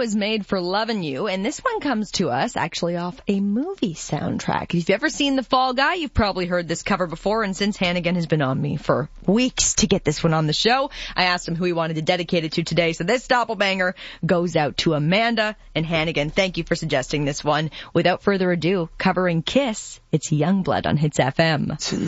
Was Made for Lovin' You, and this one comes to us actually off a movie soundtrack. If you've ever seen The Fall Guy, you've probably heard this cover before, and since Hannigan has been on me for weeks to get this one on the show, I asked him who he wanted to dedicate it to today, so this doppelbanger goes out to Amanda and Hannigan. Thank you for suggesting this one. Without further ado, covering Kiss, it's Youngblood on Hits FM.